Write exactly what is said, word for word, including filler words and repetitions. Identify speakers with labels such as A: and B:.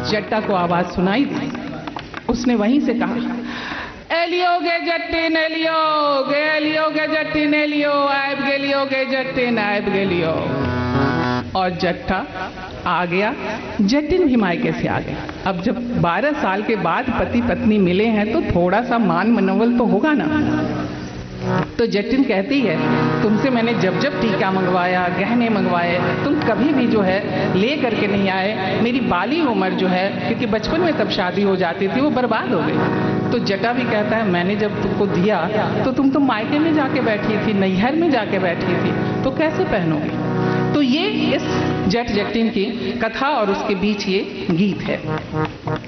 A: जट्टा को आवाज सुनाई दी। उसने वहीं से कहा, एलियो गे जट्टिन एलियो गे एलियो गे जट्टिन एलियो आयब गेलियो गे जट्टिन आयब गेलियो। और जट्टा आ गया, जटिन भी मायके से आ गया। अब जब बारह साल के बाद पति पत्नी मिले हैं तो थोड़ा सा मान मनोबल तो होगा ना। तो जटिन कहती है, तुमसे मैंने जब जब टीका मंगवाया, गहने मंगवाए, तुम कभी भी जो है ले करके नहीं आए। मेरी बाली उम्र जो है, क्योंकि बचपन में तब शादी हो जाती थी, वो बर्बाद हो गई। तो जटा भी कहता है, मैंने जब तुमको दिया तो तुम तो मायके में जाके बैठी थी, नैहर में जाके बैठी थी, तो कैसे पहनोगी। तो ये इस जट जटिन की कथा और उसके बीच ये गीत है।